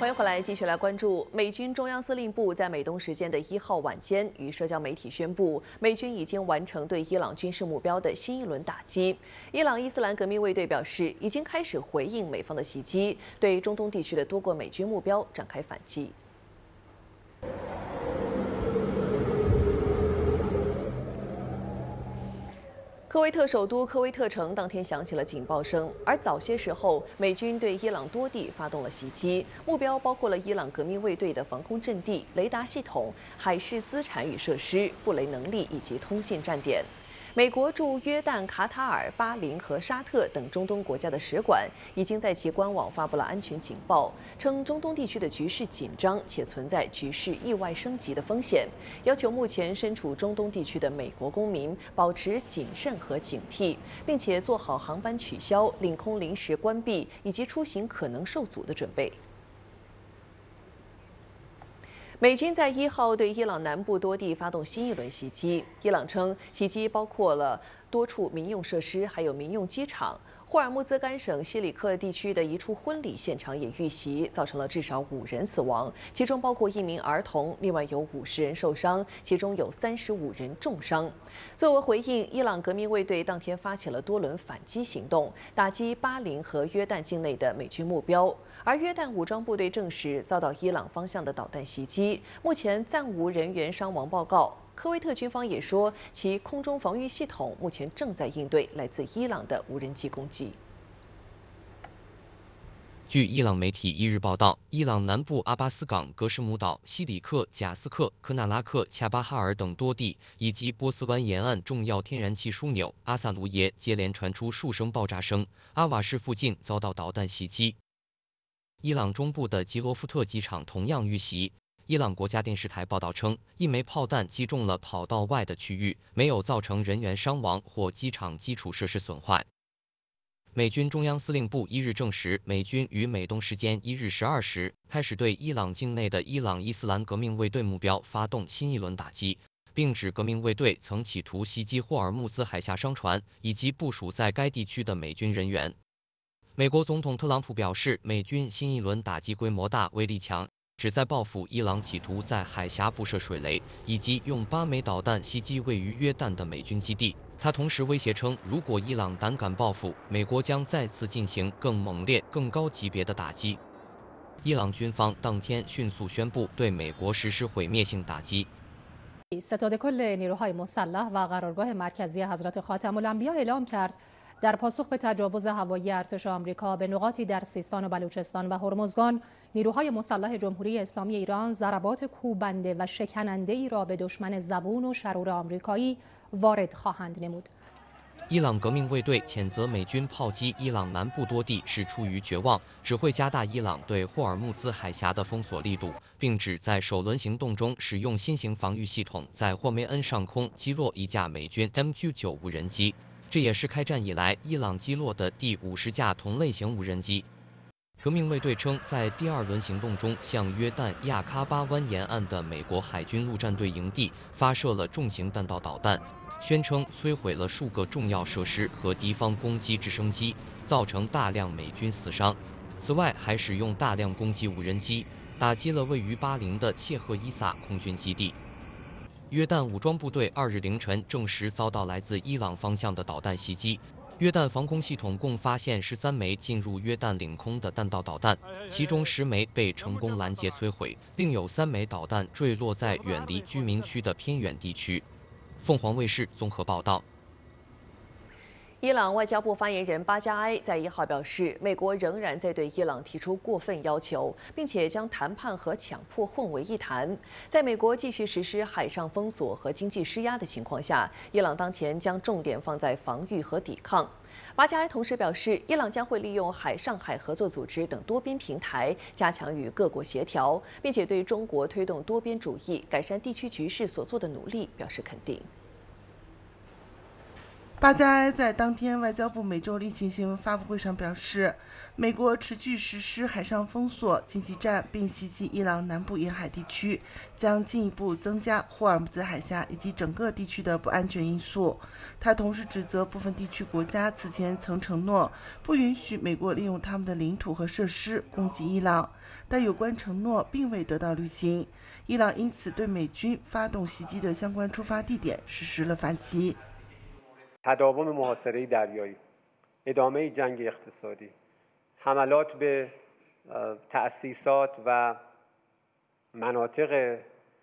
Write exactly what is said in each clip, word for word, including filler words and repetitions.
欢迎回来，继续来关注美军中央司令部在美东时间的一号晚间与社交媒体宣布，美军已经完成对伊朗军事目标的新一轮打击。伊朗伊斯兰革命卫队表示，已经开始回应美方的袭击，对中东地区的多个美军目标展开反击。 科威特首都科威特城当天响起了警报声，而早些时候，美军对伊朗多地发动了袭击，目标包括了伊朗革命卫队的防空阵地、雷达系统、海事资产与设施、布雷能力以及通信站点。 美国驻约旦、卡塔尔、巴林和沙特等中东国家的使馆已经在其官网发布了安全警报，称中东地区的局势紧张且存在局势意外升级的风险，要求目前身处中东地区的美国公民保持谨慎和警惕，并且做好航班取消、领空临时关闭以及出行可能受阻的准备。 美军在一号对伊朗南部多地发动新一轮袭击。伊朗称，袭击包括了多处民用设施，还有民用机场。霍尔木兹干省西里克地区的一处婚礼现场也遇袭，造成了至少五人死亡，其中包括一名儿童，另外有五十人受伤，其中有三十五人重伤。作为回应，伊朗革命卫队当天发起了多轮反击行动，打击巴林和约旦境内的美军目标。 而约旦武装部队证实遭到伊朗方向的导弹袭击，目前暂无人员伤亡报告。科威特军方也说，其空中防御系统目前正在应对来自伊朗的无人机攻击。 据伊朗媒体一日报道，伊朗南部阿巴斯港、格什姆岛、西里克、贾斯克、科纳拉克、恰巴哈尔等多地，以及波斯湾沿岸重要天然气枢纽阿萨卢耶接连传出数声爆炸声，阿瓦市附近遭到导弹袭击。 伊朗中部的吉罗夫特机场同样遇袭。伊朗国家电视台报道称，一枚炮弹击中了跑道外的区域，没有造成人员伤亡或机场基础设施损坏。美军中央司令部一日证实，美军于美东时间一日十二时开始对伊朗境内的伊朗伊斯兰革命卫队目标发动新一轮打击，并指革命卫队曾企图袭击霍尔木兹海峡商船以及部署在该地区的美军人员。 美国总统特朗普表示，美军新一轮打击规模大、威力强，旨在报复伊朗企图在海峡布设水雷，以及用八枚导弹袭击位于约旦的美军基地。他同时威胁称，如果伊朗胆敢报复，美国将再次进行更猛烈、更高级别的打击。伊朗军方当天迅速宣布对美国实施毁灭性打击。 ستاد کل نیروهای مسلح و قرارگاه مرکزی حضرت خاتم الانبیا اعلام کرد در پاسخ به تجاوز هوایی ارتش آمریکا به نقاطی در سیستان و بلوچستان و هرمزگان، نیروهای مسلح جمهوری اسلامی ایران ضربات کوبنده و شکننده‌ای را به دشمن زبون و شرور آمریکایی وارد خواهند نمود. 伊朗革命卫队谴责美军炮击伊朗南部多地是出于绝望，只会加大伊朗对霍尔木兹海峡的封锁力度，并指在首轮行动中使用新型防御系统在霍梅恩上空击落一架美军 M Q 九无人机。 这也是开战以来伊朗击落的第五十架同类型无人机。革命卫队称，在第二轮行动中，向约旦亚喀巴湾沿岸的美国海军陆战队营地发射了重型弹道导弹，宣称摧毁了数个重要设施和敌方攻击直升机，造成大量美军死伤。此外，还使用大量攻击无人机，打击了位于巴林的谢赫伊萨空军基地。 约旦武装部队二日凌晨证实遭到来自伊朗方向的导弹袭击。约旦防空系统共发现十三枚进入约旦领空的弹道导弹，其中十枚被成功拦截摧毁，另有三枚导弹坠落在远离居民区的偏远地区。凤凰卫视综合报道。 伊朗外交部发言人巴加埃在一号表示，美国仍然在对伊朗提出过分要求，并且将谈判和强迫混为一谈。在美国继续实施海上封锁和经济施压的情况下，伊朗当前将重点放在防御和抵抗。巴加埃同时表示，伊朗将会利用海上海合作组织等多边平台，加强与各国协调，并且对中国推动多边主义、改善地区局势所做的努力表示肯定。 巴加埃在当天外交部美洲例行新闻发布会上表示， 美国持续实施海上封锁、经济战，并袭击伊朗南部沿海地区，将进一步增加霍尔木兹海峡以及整个地区的不安全因素。他同时指责部分地区国家此前曾承诺不允许美国利用他们的领土和设施攻击伊朗，但有关承诺并未得到履行。伊朗因此对美军发动袭击的相关出发地点实施了反击。 تداوم محاصره دریایی، ادامه جنگ اقتصادی، حملات به تأسیسات و مناطق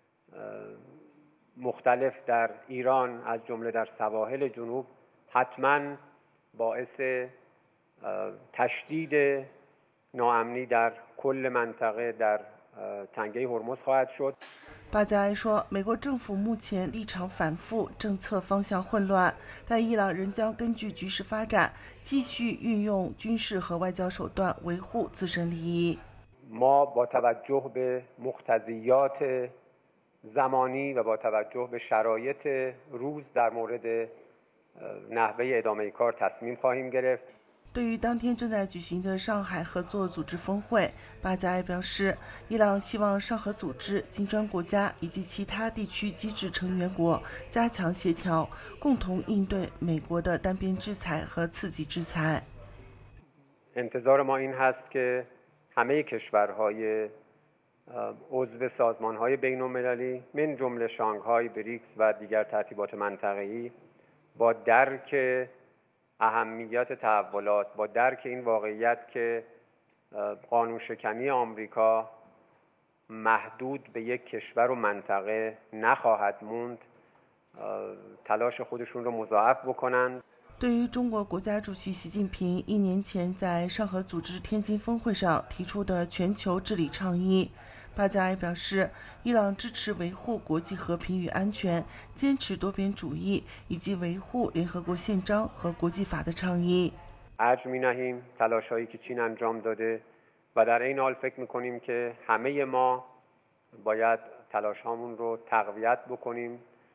مختلف در ایران از جمله در سواحل جنوب حتما باعث تشدید ناامنی در کل منطقه در تنگه هرمز خواهد شد。 巴加埃说，美国政府目前立场反复，政策方向混乱，但伊朗仍将根据局势发展，继续运用军事和外交手段维护自身利益。 ما با توجه به مقتضیات زمانی و با توجه به شرایط روز در مورد نحوه ادامه کار تصمیم خواهیم گرفت。 对于当天正在举行的上海合作组织峰会，巴加埃表示，伊朗希望上合组织、金砖国家以及其他地区机制成员国加强协调，共同应对美国的单边制裁和刺激制裁。 انتظار ما این هست که همه کشورهای عضو سازمانهای بین‌المللی من جمله شانگهای بریکس و دیگر ترتیبات منطقه‌ای با درک اهمیت تحولات، با درک این واقعیت که قانون شکنی آمریکا محدود به یک کشور و منطقه نخواهد موند، تلاش خودشون رو مضاعف بکنند。 对于中国国家主席习近平一年前在上合组织天津峰会上提出的全球治理倡议，巴加埃表示，伊朗支持维护国际和平与安全，坚持多边主义以及维护联合国宪章和国际法的倡议。 ارج می‌نهیم تلاش‌هایی که چین انجام داده و در این حال فکر می‌کنیم که همه ما باید تلاش‌هامون رو تقویت بکنیم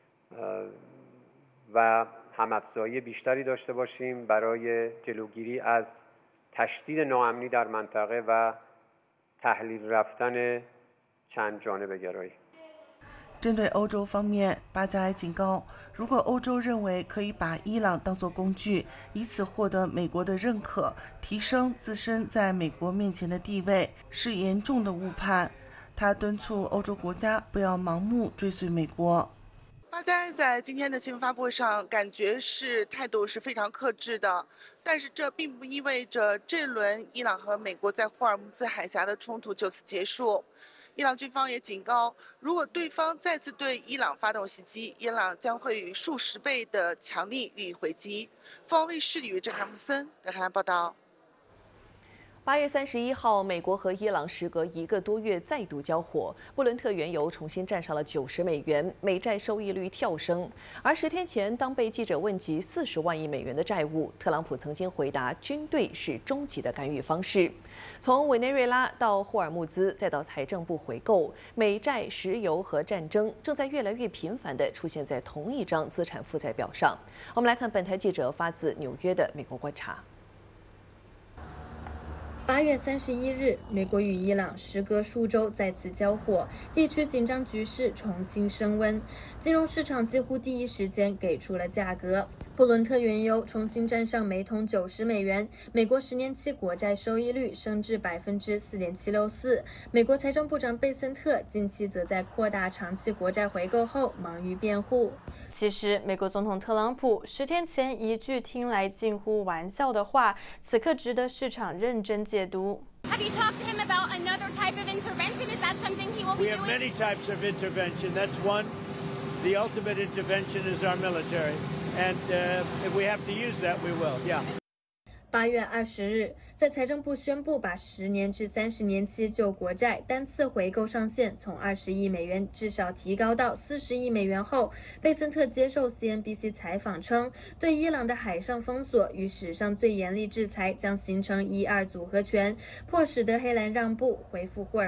و هم‌افزایی بیشتری داشته باشیم برای جلوگیری از تشدید ناامنی در منطقه و تحلیل رفتن چند جانبه گرایی。 针对欧洲方面，巴加埃警告，如果欧洲认为可以把伊朗当作工具，以此获得美国的认可，提升自身在美国面前的地位，是严重的误判。他敦促欧洲国家不要盲目追随美国。巴加埃在今天的新闻发布会上，感觉是态度是非常克制的，但是这并不意味着这轮伊朗和美国在霍尔木兹海峡的冲突就此结束。伊朗军方也警告，如果对方再次对伊朗发动袭击，伊朗将会以数十倍的强力予以回击。凤凰卫视李维正、韩木森德黑兰报道。 八月三十一号，美国和伊朗时隔一个多月再度交火，布伦特原油重新站上了九十美元，美债收益率跳升。而十天前，当被记者问及四十万亿美元的债务，特朗普曾经回答，军队是终极的干预方式。从委内瑞拉到霍尔木兹，再到财政部回购，美债、石油和战争正在越来越频繁地出现在同一张资产负债表上。我们来看本台记者发自纽约的美国观察。 八月三十一日，美国与伊朗时隔数周再次交火，地区紧张局势重新升温。金融市场几乎第一时间给出了价格。布伦特原油重新站上每桶九十美元，美国十年期国债收益率升至百分之四点七六四。美国财政部长贝森特近期则在扩大长期国债回购后忙于辩护。其实，美国总统特朗普十天前一句听来近乎玩笑的话，此刻值得市场认真解读。 Have you talked to him about another type of intervention? Is that something he will be doing? We have many types of intervention. That's one. The ultimate intervention is our military, and uh, if we have to use that, we will. Yeah. 八月二十日，在财政部宣布把十年至三十年期旧国债单次回购上限从二十亿美元至少提高到四十亿美元后，贝森特接受 C N B C 采访称，对伊朗的海上封锁与史上最严厉制裁将形成一二组合拳，迫使德黑兰让步，回复霍尔